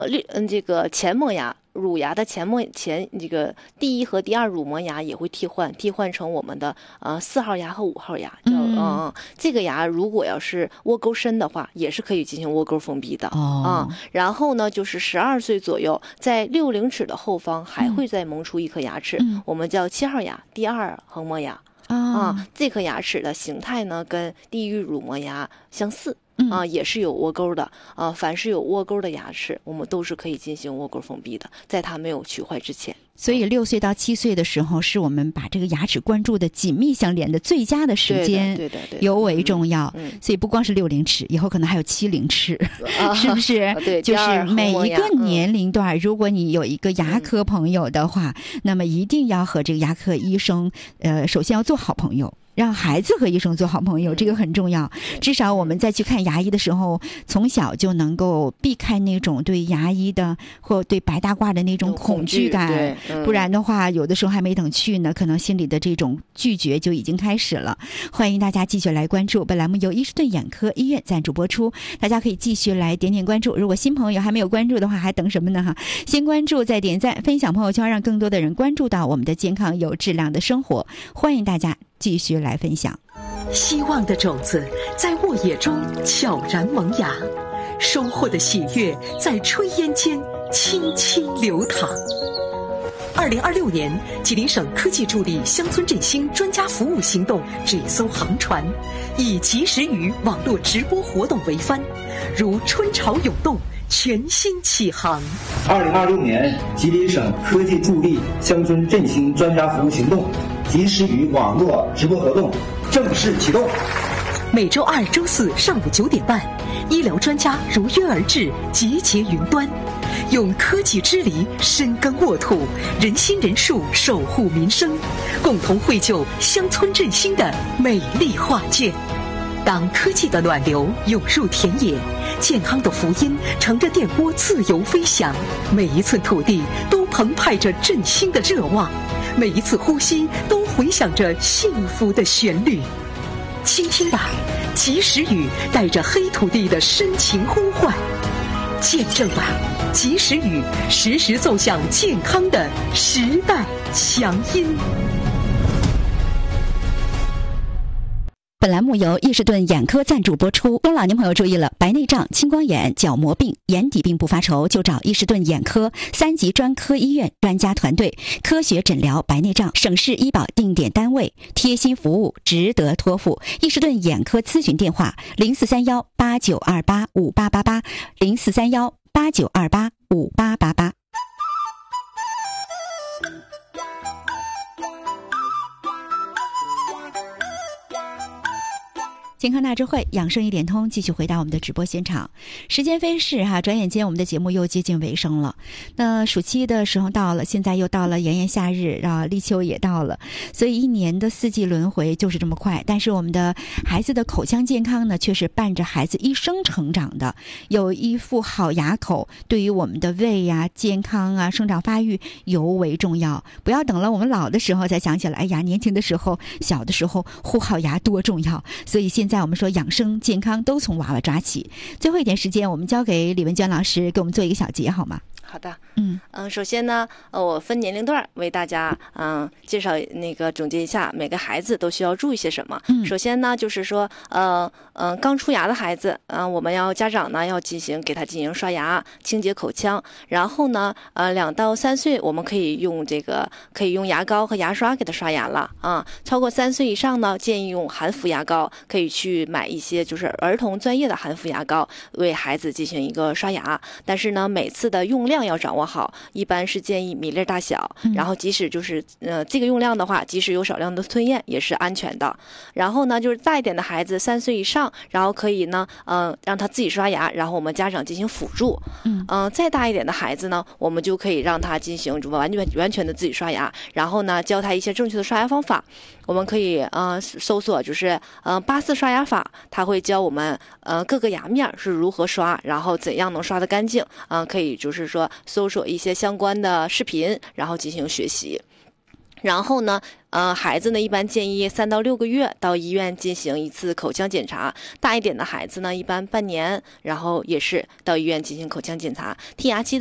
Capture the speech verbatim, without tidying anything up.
嗯，这个前磨牙。乳牙的前磨前这个第一和第二乳磨牙也会替换，替换成我们的呃四号牙和五号牙。叫嗯、呃，这个牙如果要是窝沟深的话，也是可以进行窝沟封闭的啊、 哦嗯。然后呢，就是十二岁左右，在六龄齿的后方还会再萌出一颗牙齿， 嗯、 我们叫七号牙，第二横磨牙。 啊、 啊，这颗牙齿的形态呢，跟第一乳磨牙相似。啊，也是有窝沟的啊。凡是有窝沟的牙齿，我们都是可以进行窝沟封闭的，在它没有龋坏之前。 所以六岁到七岁的时候，是我们把这个牙齿关注的紧密相连的最佳的时间， 对的，对的， 尤为重要。 嗯， 所以不光是六龄齿，以后可能还有七龄齿，啊、是不是？ 对， 就是每一个年龄段，如果你有一个牙科朋友的话，嗯、那么一定要和这个牙科医生，呃，首先要做好朋友。让孩子和医生做好朋友，这个很重要。至少我们在去看牙医的时候，从小就能够避开那种对牙医的或对白大褂的那种恐惧感， 嗯、 不然的话，有的时候还没等去呢，可能心里的这种拒绝就已经开始了。欢迎大家继续来关注，本栏目由伊士顿眼科医院赞助播出，大家可以继续来点点关注。如果新朋友还没有关注的话，还等什么呢？哈，先关注，再点赞，分享朋友圈，让更多的人关注到我们的健康有质量的生活。欢迎大家继续来分享。 希望的种子在沃野中悄然萌芽，收获的喜悦在炊烟间轻轻流淌。二零二六年，吉林省科技助力乡村振兴专家服务行动这艘航船，以及时雨网络直播活动为帆，如春潮涌动，全新起航。 二零二六年，吉林省科技助力乡村振兴专家服务行动及时雨网络直播活动正式启动。 每周二、周四上午九点半，医疗专家如约而至，集结云端，用科技之力深耕沃土，人心人术守护民生，共同绘就乡村振兴的美丽画卷。当科技的暖流涌入田野，健康的福音乘着电波自由飞翔，每一寸土地都澎湃着振兴的热望，每一次呼吸都回响着幸福的旋律。倾听吧，及时雨带着黑土地的深情呼唤，见证吧，及时雨时时奏响健康的时代强音。 本栏目由伊士顿眼科赞助播出。中老年朋友注意了，白内障、青光眼、角膜病、眼底病不发愁，就找伊士顿眼科三级专科医院专家团队，科学诊疗白内障，省市医保定点单位，贴心服务，值得托付。伊士顿眼科咨询电话：零四三幺八九二八五八八八，零四三幺八九二八五八八八。健康大智慧，养生一点通，继续回到我们的直播现场。时间飞逝哈，转眼间我们的节目又接近尾声了。那暑期的时候到了，现在又到了炎炎夏日啊，立秋也到了，所以一年的四季轮回就是这么快。但是我们的孩子的口腔健康呢，却是伴着孩子一生成长的。有一副好牙口，对于我们的胃呀、健康啊、生长发育尤为重要。不要等了我们老的时候才想起来，哎呀，年轻的时候、小的时候护好牙多重要。所以现在在我们说养生健康都从娃娃抓起。最后一点时间，我们交给李文娟老师给我们做一个小结好吗？ 好的， 嗯嗯，首先呢，呃，我分年龄段为大家嗯介绍那个总结一下每个孩子都需要注意些什么。 嗯， 首先呢，就是说，呃，嗯、呃，刚出牙的孩子，嗯、呃，我们要家长呢要进行给他进行刷牙、清洁口腔。然后呢，呃，两到三岁我们可以用这个可以用牙膏和牙刷给他刷牙了啊。超过三岁以上呢，建议用含氟牙膏，可以去买一些就是儿童专业的含氟牙膏为孩子进行一个刷牙。但是呢，每次的用量要掌握好，一般是建议米粒大小，然后即使就是呃这个用量的话，即使有少量的吞咽也是安全的。然后呢，就是大一点的孩子，三岁以上，然后可以呢，嗯、呃，让他自己刷牙，然后我们家长进行辅助。嗯、呃，再大一点的孩子呢，我们就可以让他进行完全完全的自己刷牙，然后呢，教他一些正确的刷牙方法。我们可以呃搜索就是呃八四刷牙法，他会教我们呃各个牙面是如何刷，然后怎样能刷得干净。嗯、呃，可以就是说搜索一些相关的视频，然后进行学习。 然后呢，呃，孩子呢一般建议三到六个月到医院进行一次口腔检查，大一点的孩子呢一般半年，然后也是到医院进行口腔检查。剔牙期